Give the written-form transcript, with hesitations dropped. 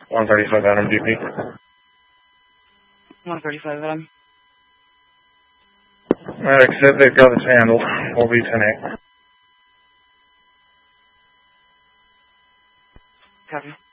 135 Adam DP. 135 Adam. Exit, they've got its handled. We'll be 10-8. Copy.